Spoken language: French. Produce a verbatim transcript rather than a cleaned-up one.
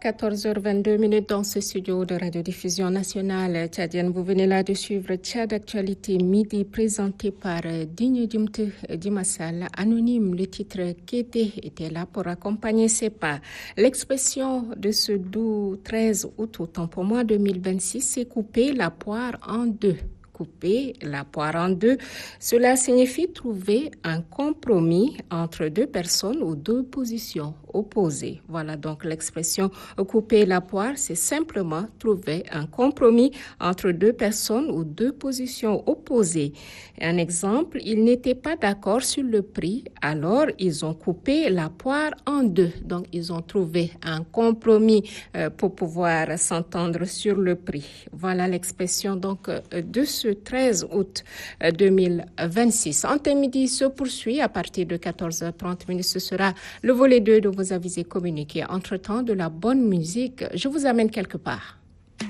quatorze heures vingt-deux minutes dans ce studio de radiodiffusion nationale tchadienne. Vous venez là de suivre Tchad Actualité Midi présenté par Digne Dimte Dimassal. Anonyme, le titre Kété était là pour accompagner ses pas. L'expression de ce doux treize août, autant pour moi deux mille vingt-six, c'est couper la poire en deux. Couper la poire en deux, cela signifie trouver un compromis entre deux personnes ou deux positions opposées. Voilà donc l'expression couper la poire, c'est simplement trouver un compromis entre deux personnes ou deux positions opposées. Un exemple, ils n'étaient pas d'accord sur le prix, alors ils ont coupé la poire en deux. Donc ils ont trouvé un compromis euh, pour pouvoir s'entendre sur le prix. Voilà l'expression donc euh, de ce treize août deux mille vingt-six. Antenne Midi se poursuit à partir de quatorze heures trente minutes. Ce sera le volet deux de vos avisés communiqués. Entre-temps, de la bonne musique. Je vous amène quelque part.